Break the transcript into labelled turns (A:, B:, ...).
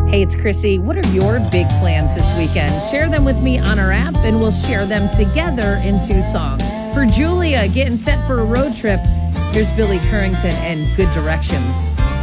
A: Hey, it's Chrissy. What are your big plans this weekend? Share them with me on our app, and we'll share them together in 2 songs. For Julia, getting set for a road trip, here's Billy Currington and Good Directions.